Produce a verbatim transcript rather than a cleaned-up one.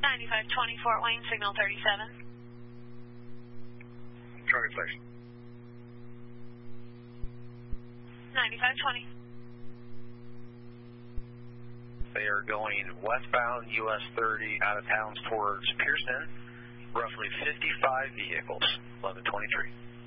ninety-five twenty Fort Wayne, signal thirty-seven. Traffic station. ninety-five twenty. They are going westbound U S thirty out of towns towards Pearson. Roughly fifty-five vehicles. eleven twenty-three.